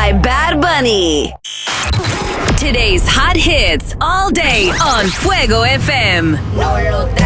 by Bad Bunny. Today's hot hits all day on Fuego FM.